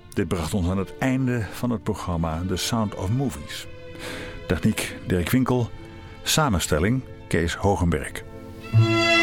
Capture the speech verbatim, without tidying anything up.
Dit bracht ons aan het einde van het programma The Sound of Movies. Techniek Dirk Winkel, samenstelling Kees Hogenberg.